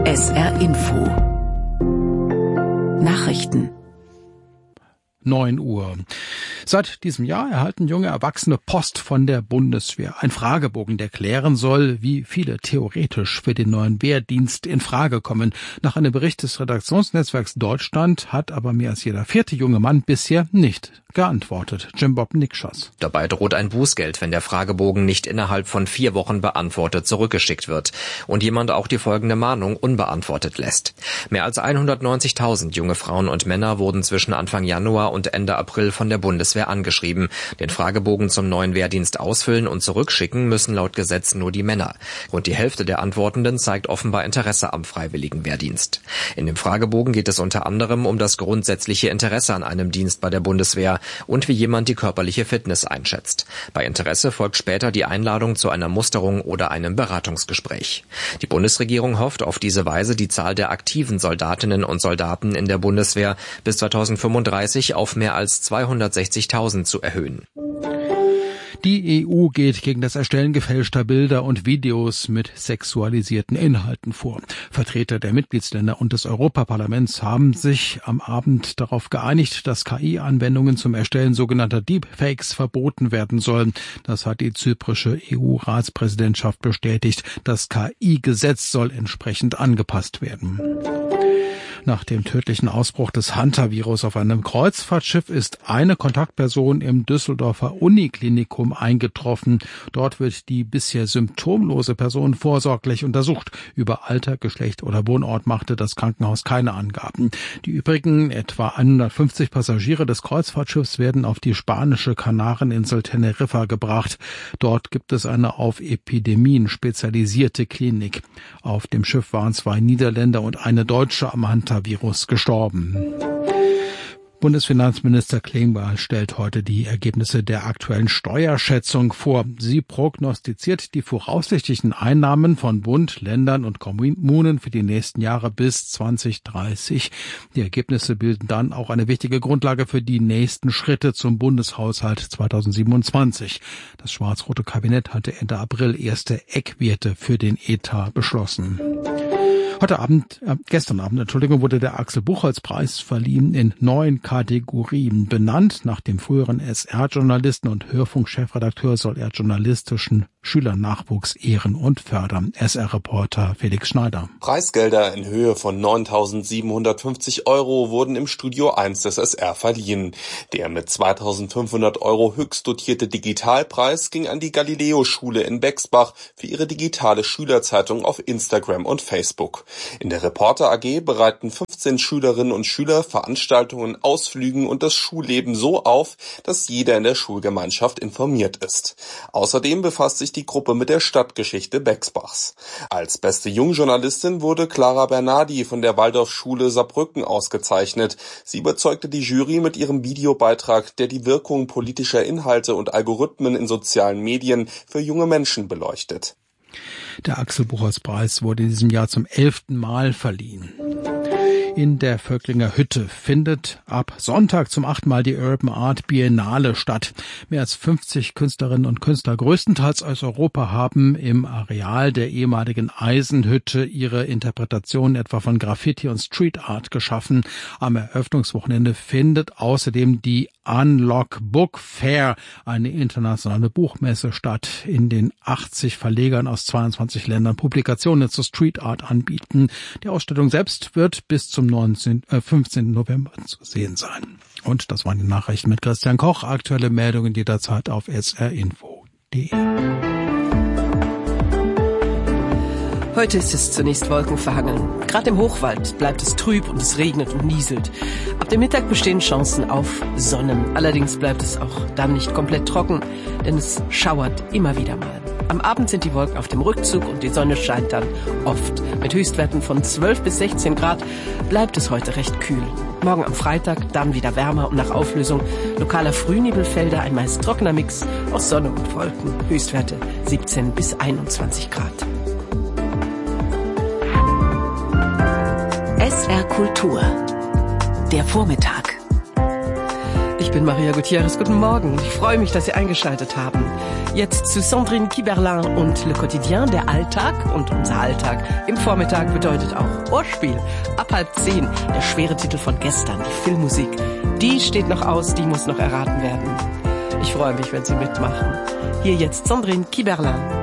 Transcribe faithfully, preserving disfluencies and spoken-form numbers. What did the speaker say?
S R Info Nachrichten neun Uhr. Seit diesem Jahr erhalten junge Erwachsene Post von der Bundeswehr. Ein Fragebogen, der klären soll, wie viele theoretisch für den neuen Wehrdienst in Frage kommen. Nach einem Bericht des Redaktionsnetzwerks Deutschland hat aber mehr als jeder vierte junge Mann bisher nicht geantwortet. Jim Bob Nikschos. Dabei droht ein Bußgeld, wenn der Fragebogen nicht innerhalb von vier Wochen beantwortet zurückgeschickt wird und jemand auch die folgende Mahnung unbeantwortet lässt. Mehr als hundertneunzigtausend junge Frauen und Männer wurden zwischen Anfang Januar und Ende April von der Bundeswehr angeschrieben. Den Fragebogen zum neuen Wehrdienst ausfüllen und zurückschicken müssen laut Gesetz nur die Männer. Rund die Hälfte der Antwortenden zeigt offenbar Interesse am freiwilligen Wehrdienst. In dem Fragebogen geht es unter anderem um das grundsätzliche Interesse an einem Dienst bei der Bundeswehr und wie jemand die körperliche Fitness einschätzt. Bei Interesse folgt später die Einladung zu einer Musterung oder einem Beratungsgespräch. Die Bundesregierung hofft auf diese Weise, die Zahl der aktiven Soldatinnen und Soldaten in der Bundeswehr bis zweitausendfünfunddreißig auf mehr als zweihundertsechzigtausend zu erhöhen. Die E U geht gegen das Erstellen gefälschter Bilder und Videos mit sexualisierten Inhalten vor. Vertreter der Mitgliedsländer und des Europaparlaments haben sich am Abend darauf geeinigt, dass K I-Anwendungen zum Erstellen sogenannter Deepfakes verboten werden sollen. Das hat die zyprische E U-Ratspräsidentschaft bestätigt. Das K I-Gesetz soll entsprechend angepasst werden. Nach dem tödlichen Ausbruch des Hantavirus auf einem Kreuzfahrtschiff ist eine Kontaktperson im Düsseldorfer Uniklinikum eingetroffen. Dort wird die bisher symptomlose Person vorsorglich untersucht. Über Alter, Geschlecht oder Wohnort machte das Krankenhaus keine Angaben. Die übrigen etwa hundertfünfzig Passagiere des Kreuzfahrtschiffs werden auf die spanische Kanareninsel Teneriffa gebracht. Dort gibt es eine auf Epidemien spezialisierte Klinik. Auf dem Schiff waren zwei Niederländer und eine Deutsche am Hantavirus gestorben. Bundesfinanzminister Klingbeil stellt heute die Ergebnisse der aktuellen Steuerschätzung vor. Sie prognostiziert die voraussichtlichen Einnahmen von Bund, Ländern und Kommunen für die nächsten Jahre bis zwanzig dreißig. Die Ergebnisse bilden dann auch eine wichtige Grundlage für die nächsten Schritte zum Bundeshaushalt zweitausendsiebenundzwanzig. Das schwarz-rote Kabinett hatte Ende April erste Eckwerte für den Etat beschlossen. Heute Abend, äh, gestern Abend, Entschuldigung, wurde der Axel-Buchholz-Preis verliehen in neun Kategorien. Benannt nach dem früheren S R-Journalisten und Hörfunk-Chefredakteur soll er journalistischen Schülernachwuchs ehren und fördern. S R-Reporter Felix Schneider. Preisgelder in Höhe von neuntausendsiebenhundertfünfzig Euro wurden im Studio eins des S R verliehen. Der mit zweitausendfünfhundert Euro höchst dotierte Digitalpreis ging an die Galileo-Schule in Bexbach für ihre digitale Schülerzeitung auf Instagram und Facebook. In der Reporter A G bereiten fünfzehn Schülerinnen und Schüler Veranstaltungen, Ausflügen und das Schulleben so auf, dass jeder in der Schulgemeinschaft informiert ist. Außerdem befasst sich die Gruppe mit der Stadtgeschichte Bexbachs. Als beste Jungjournalistin wurde Clara Bernardi von der Waldorfschule Saarbrücken ausgezeichnet. Sie überzeugte die Jury mit ihrem Videobeitrag, der die Wirkung politischer Inhalte und Algorithmen in sozialen Medien für junge Menschen beleuchtet. Der Axel-Buchholz-Preis wurde in diesem Jahr zum elften Mal verliehen. In der Völklinger Hütte findet ab Sonntag zum achten Mal die Urban Art Biennale statt. Mehr als fünfzig Künstlerinnen und Künstler, größtenteils aus Europa, haben im Areal der ehemaligen Eisenhütte ihre Interpretationen etwa von Graffiti und Street Art geschaffen. Am Eröffnungswochenende findet außerdem die Unlock Book Fair, eine internationale Buchmesse, statt, in den achtzig Verlegern aus zweiundzwanzig Ländern Publikationen zur Street Art anbieten. Die Ausstellung selbst wird bis zum fünfzehnten November zu sehen sein. Und das waren die Nachrichten mit Christian Koch. Aktuelle Meldungen jederzeit auf s r info punkt d e. Heute ist es zunächst wolkenverhangen. Gerade im Hochwald bleibt es trüb und es regnet und nieselt. Ab dem Mittag bestehen Chancen auf Sonnen. Allerdings bleibt es auch dann nicht komplett trocken, denn es schauert immer wieder mal. Am Abend sind die Wolken auf dem Rückzug und die Sonne scheint dann oft. Mit Höchstwerten von zwölf bis sechzehn Grad bleibt es heute recht kühl. Morgen am Freitag dann wieder wärmer und nach Auflösung lokaler Frühnebelfelder ein meist trockener Mix aus Sonne und Wolken. Höchstwerte siebzehn bis einundzwanzig Grad. S R Kultur. Der Vormittag. Ich bin Maria Gutierrez. Guten Morgen. Ich freue mich, dass Sie eingeschaltet haben. Jetzt zu Sandrine Kiberlin und Le Quotidien, der Alltag und unser Alltag. Im Vormittag bedeutet auch Ohrspiel. Ab halb zehn, der schwere Titel von gestern, die Filmmusik. Die steht noch aus, die muss noch erraten werden. Ich freue mich, wenn Sie mitmachen. Hier jetzt Sandrine Kiberlin.